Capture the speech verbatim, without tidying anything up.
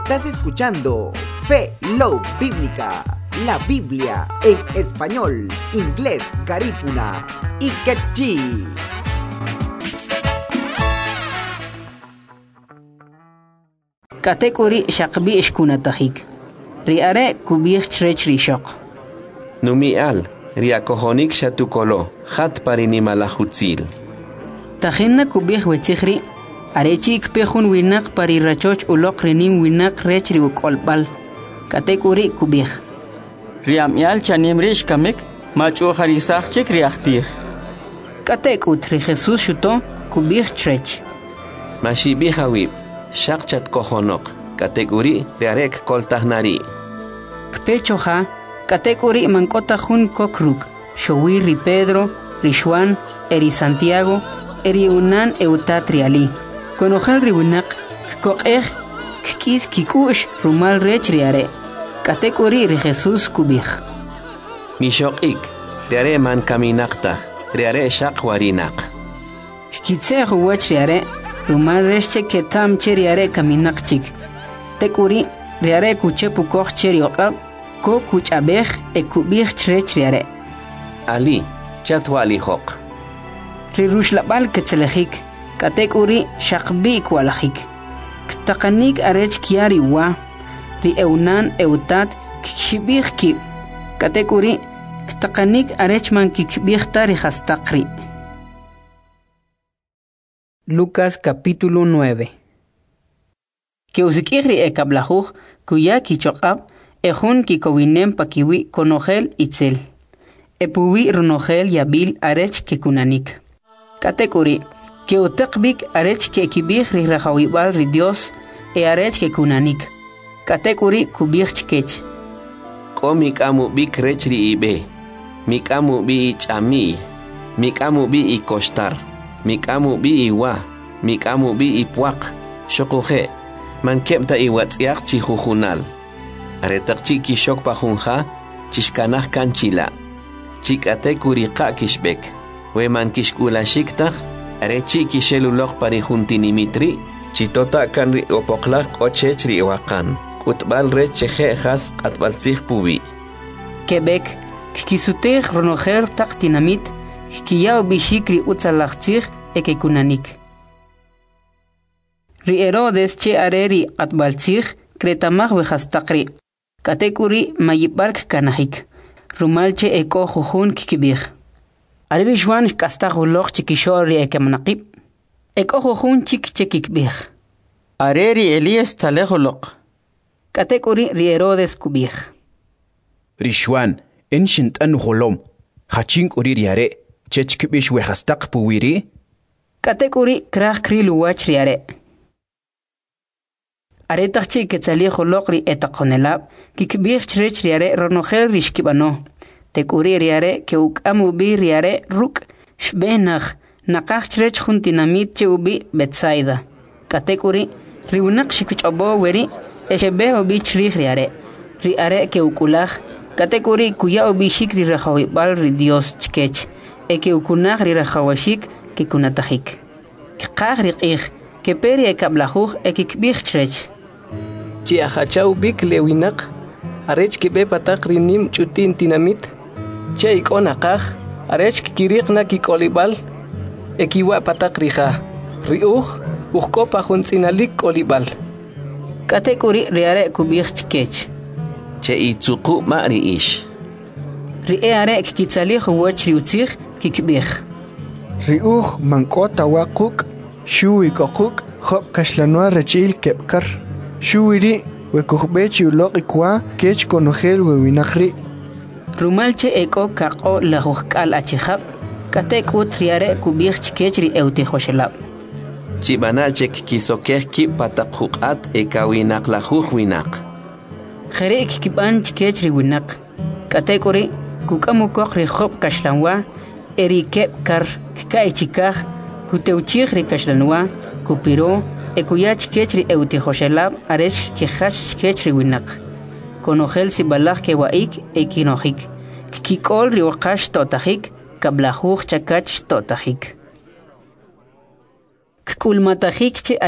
Estás escuchando Fe Love Bíblica, la Biblia en español, inglés, garífuna y quechí. Kategori shaqbi ishkunatajik. Riare kubich trech rishok. Numial, riakohonik shatukolo, hat parinimalahutzil. Tajinna kubich wetzihri, arechik pejun winak parirachoch ulok renim winak rech riukolbal. Kategori kubich. Riamial chanimrish kamik, machu harisachik riachtir. Kategutri Jesus shuto kubich trech. Mashibihawib, shakchat kohonok, kategori riarek koltahnari. Kpechoja, kategori mankota jun kokruk, showi ri Pedro, ri Juan, eri Santiago, eri unan eutatriali. Konojal ri winak, kokej, kis kikush rumal rech riare. Kategori ri Jesus kubich. Mishok ik, riare man kaminakta, riare shak warinak. Kitse huwach riare, rumal rech ketam cheriare kaminakchik. Tekuri riare kuche pukoch cherioqab, ko kuchabej e kubich trech riare. Ali, chatwali hok. Rirushlabal ketzelejik, kategori shakbi kwalajik. Ktakanik arech kiari wa, ri eunan eutat kshibich ki. Kategori ktakanik arech man kikbich tari hastakri. Lucas capítulo nueve. Que usikiri e kablajuj, kuya kichokab, ejun kikowinem pakiwi konogel itzel. Epuwi runogel yabil arech kekunanik. Kategori, que utekbik arech kekibich rirajawibal ri Dios e arech kekunanik. Kategori kubich chkech. Ko mikamu bi krechri ibe, mikamu bi ichami, mikamu bi ikostar, mikamu bi iwa, mikamu bi ipuak, shokuhe, man kepta iwatsiak chihujunal. Aretak chiki shok pahunja, chishkanah kanchila. Chikate kuriqa kishbek, we man kishkula shiktak, are chiki shelulok parihuntinimitri, chitota kanri opoklak ochechri wakan. Utbal re cheje has atbalzig pubi. Quebec, kikisutej ronojer taktinamit, kiyao bishikri utzalachzig ekekunanik. Ri Herodes che areri atbalzig, kretamach wehastakri. Kategori mayibark kanahik. Rumalche eko jujun kikibig. Areri Juan kastagulok chikishori ekemanakib. Eko jujun chik chekikbig. Areri Elias talejolok. Kategori ri Herodes kubig. Rishwan, enshint an holom. Hachink uri riare, chechkibish wehastak puwiri. Kategori krach krilu wach riare. Aretachchi ketzali holokri etakonelab, kikbig chrech riare ronogel rishkibano. Tekuri riare ke ukamu bi riare ruk, shbenach, nakach chrech juntinamit che ubi Betsaida. Kategori riunak shikuchobo weri, Eshebe obi chrich riare. Riare ke ukulach, kategori kuya obi shikri rajawibal ri Dios chkech. Eke ukunach ri rajawashik ke kunatajik. Kqach riqich, ke peri e kablajuj eke kbich chrech. Chi achachau bik lewinak, arech ke be patak rinim chutin tinamit. Che ikonakach, arech kirik na kikolibal, ekiwa patak rija. Riuj, ujko pajunzinalik olibal. Kategori riare kubich chkech. Che itzuku mari ish. Riare kikitzali huwach riutzig kikbich. Riuj mankota wakuk, shui kokuk, hop kashlanua rechil kepkar. Shuiri wekukbechi ulok ikwa kech konogel wewinakri. Rumalche eko kako lajukal achihab. Katekut riare kubich chkech ri eutihoshelab. Chibanachek kisokeh ki patakukat ekawinak lajuj winak. Jerek kiban chkech ri winak. Kategori kukamukok ri hop kashlanwa, eri kep kar kkai chikaj, kuteuchig ri kashlanwa, kupiro, ekuya chkech ri eutihoshelab aresh kihash chkech ri winak. Konogel si balaj ke waik ekinojik. Kikol ri wakash totajik, kablajuj chakach totajik. Kulmatajik che